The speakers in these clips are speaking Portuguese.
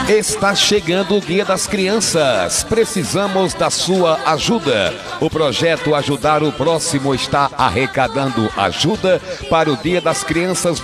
Está chegando o Dia das Crianças. Precisamos da sua ajuda. O projeto Ajudar o Próximo está arrecadando ajuda para o Dia das Crianças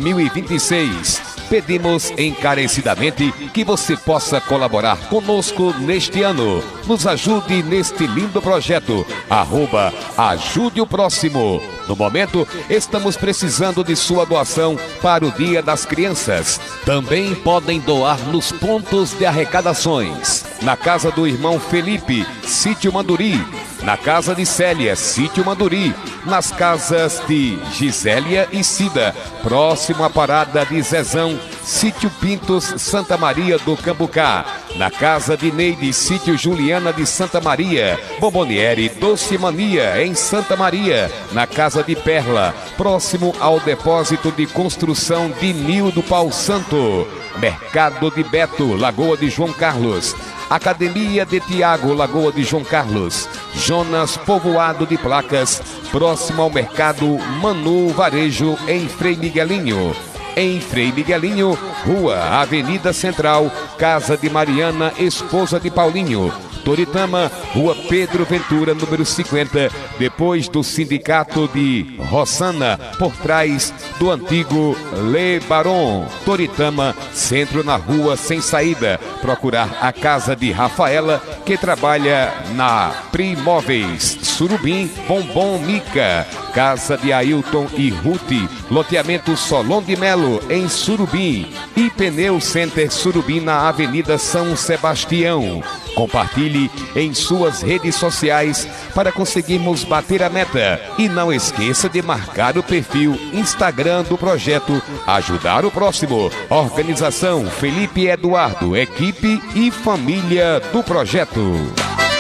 2026. Pedimos encarecidamente que você possa colaborar conosco neste ano. Nos ajude neste lindo projeto. @Ajude o Próximo. No momento, estamos precisando de sua doação para o Dia das Crianças. Também podem doar nos pontos de arrecadações. Na casa do irmão Felipe, Sítio Manduri. Na casa de Célia, Sítio Manduri. Nas casas de Gisélia e Cida, próximo à parada de Zezão, Sítio Pintos, Santa Maria do Cambucá. Na casa de Neide, Sítio Juliana de Santa Maria. Bomboniere Doce Mania, em Santa Maria. Na casa de Perla, próximo ao depósito de construção de Nildo Pau Santo. Mercado de Beto, Lagoa de João Carlos. Academia de Tiago, Lagoa de João Carlos. Jonas Povoado de Placas, próximo ao Mercado Manu Varejo, em Frei Miguelinho. Em Frei Miguelinho, Rua Avenida Central, Casa de Mariana, esposa de Paulinho. Toritama, Rua Pedro Ventura, número 50, depois do Sindicato de Rossana, por trás do antigo Le Baron. Toritama, centro na Rua Sem Saída. Procurar a casa de Rafaela, que trabalha na Primóveis. Surubim, Bombom Mica. Casa de Ailton e Ruth, loteamento Solon de Melo, em Surubim. E Pneu Center Surubim, na Avenida São Sebastião. Compartilhe em suas redes sociais para conseguirmos bater a meta. E não esqueça de marcar o perfil Instagram do projeto Ajudar o Próximo. Organização Felipe Eduardo, equipe e família do projeto.